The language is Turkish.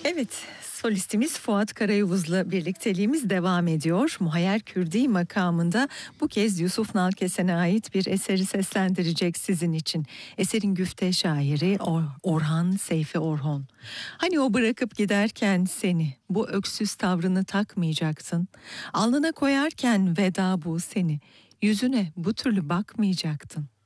Evet, solistimiz Fuat Karayavuz'la birlikteliğimiz devam ediyor. Muhayyer Kürdi makamında bu kez Yusuf Nalkesen'e ait bir eseri seslendirecek sizin için. Eserin güfte şairi Orhan Seyfi Orhon. Hani o bırakıp giderken seni, bu öksüz tavrını takmayacaktın. Alnına koyarken veda bu seni, yüzüne bu türlü bakmayacaktın.